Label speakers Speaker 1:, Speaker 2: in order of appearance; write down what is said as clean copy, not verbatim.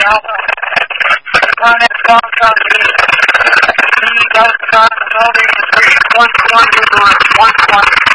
Speaker 1: Alpha. Contact Golf Southeast. The Golf South Building 311 111.